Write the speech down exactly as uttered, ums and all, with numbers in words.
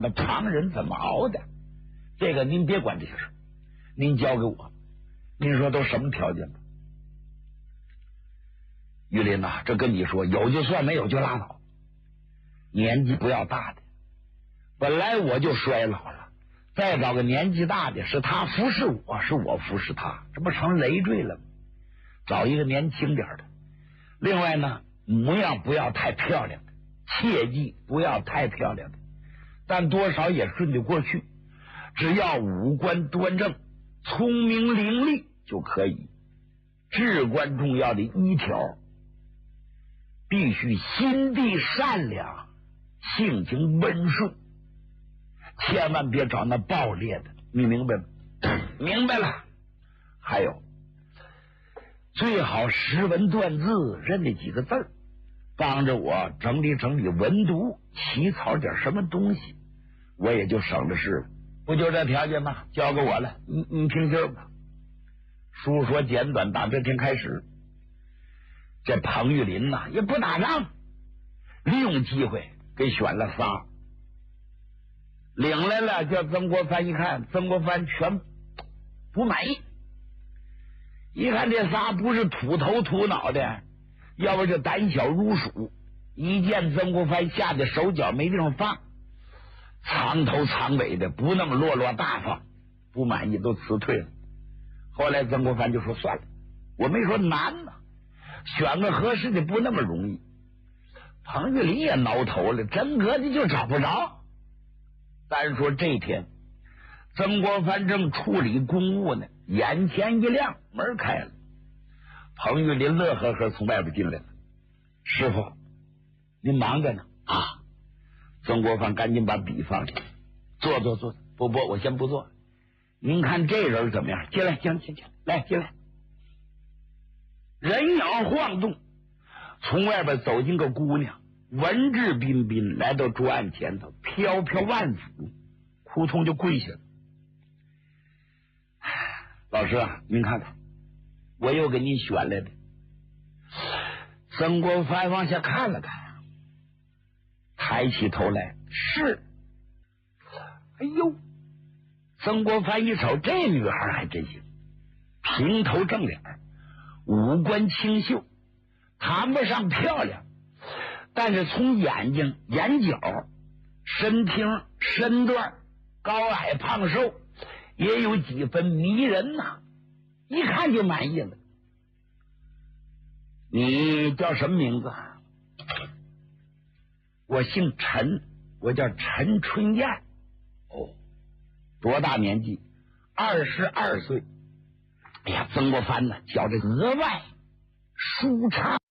那旁人怎么熬的？这个您别管这些事，您交给我。您说都什么条件吧？玉林呐、啊，这跟你说，有就算，没有就拉倒。年纪不要大的，本来我就衰老了，再找个年纪大的，是他服侍我，是我服侍他，这不成累赘了吗？找一个年轻点的。另外呢，模样不要太漂亮的，切记不要太漂亮的，但多少也顺得过去，只要五官端正，聪明伶俐就可以。至关重要的一条，必须心地善良，性情温顺，千万别找那暴烈的，你明白吗？明白了。还有，最好识文断字，认那几个字儿，帮着我整理整理文读，起草点什么东西，我也就省了事了。不就这条件吗？交给我了，你你听信儿吧。书说简短，打这天开始，这彭玉林呐、啊、也不打仗，利用机会给选了仨，领来了，叫曾国藩一看，曾国藩全不满意。一看这仨不是土头土脑的，要不就胆小如鼠，一见曾国藩吓得手脚没地方放，藏头藏尾的，不那么落落大方，不满意都辞退了。后来曾国藩就说算了，我没说难呐，选个合适的不那么容易。彭玉林也挠头了，真格的就找不着。单说这天，曾国藩正处理公务呢，眼前一亮，门开了。彭玉林乐呵呵从外边进来了，师傅，您忙着呢啊？曾国藩赶紧把笔放下，坐坐坐，不不，我先不坐。您看这人怎么样？进来，进来，进来，来进来。人影晃动，从外边走进个姑娘，文质彬彬，来到桌案前头，飘飘万福，扑通就跪下了。老师啊，您看看，我又给您选来的。曾国藩往下看了看，抬起头来，是。哎呦，曾国藩一瞅，这女孩还真行，平头正脸，五官清秀，谈不上漂亮，但是从眼睛、眼角、身听、身段、高矮胖瘦，也有几分迷人呐、啊，一看就满意了。你叫什么名字？我姓陈，我叫陈春燕。哦，多大年纪？二十二岁。哎呀，曾国藩呢，觉着额外舒畅。